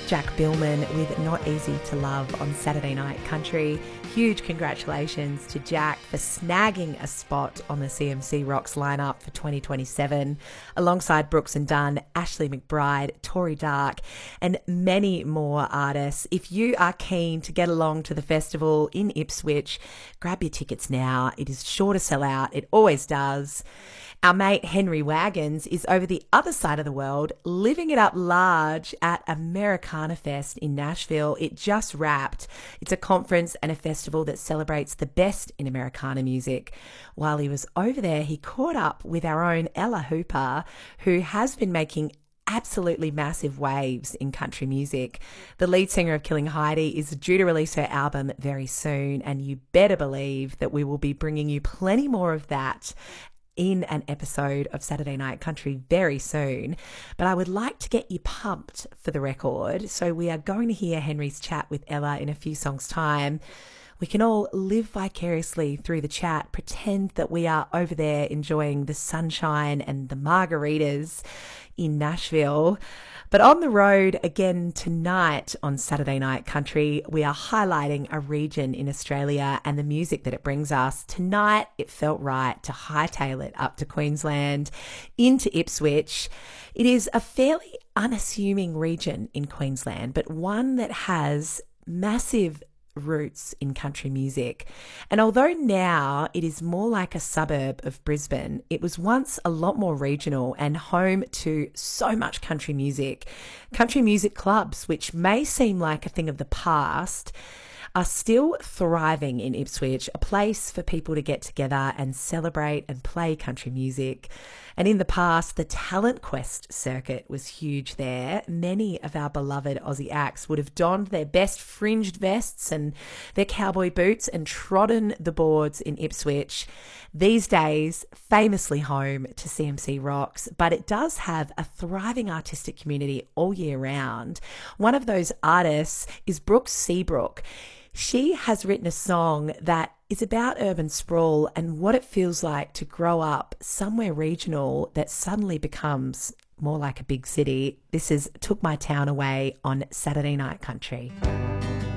Jack Billman with Not Easy to Love on Saturday Night Country. Huge congratulations to Jack for snagging a spot on the CMC Rocks lineup for 2027, alongside Brooks and Dunn, Ashley McBride, Tori Dark, and many more artists. If you are keen to get along to the festival in Ipswich, grab your tickets now. It is sure to sell out. It always does. Our mate Henry Wagons is over the other side of the world, living it up large at Americana Fest in Nashville. It just wrapped. It's a conference and a festival that celebrates the best in Americana music. While he was over there, he caught up with our own Ella Hooper, who has been making absolutely massive waves in country music. The lead singer of Killing Heidi is due to release her album very soon, and you better believe that we will be bringing you plenty more of that in an episode of Saturday Night Country very soon. But I would like to get you pumped for the record, so we are going to hear Henry's chat with Ella in a few songs' time. We can all live vicariously through the chat, pretend that we are over there enjoying the sunshine and the margaritas in Nashville. But on the road again tonight on Saturday Night Country, we are highlighting a region in Australia and the music that it brings us. Tonight, it felt right to hightail it up to Queensland, into Ipswich. It is a fairly unassuming region in Queensland, but one that has massive roots in country music. And although now it is more like a suburb of Brisbane, it was once a lot more regional and home to so much country music. Country music clubs, which may seem like a thing of the past, are still thriving in Ipswich, a place for people to get together and celebrate and play country music. And in the past, the Talent Quest circuit was huge there. Many of our beloved Aussie acts would have donned their best fringed vests and their cowboy boots and trodden the boards in Ipswich. These days, famously home to CMC Rocks, but it does have a thriving artistic community all year round. One of those artists is Brooke Seabrook. She has written a song that is about urban sprawl and what it feels like to grow up somewhere regional that suddenly becomes more like a big city. This is Took My Town Away on Saturday Night Country.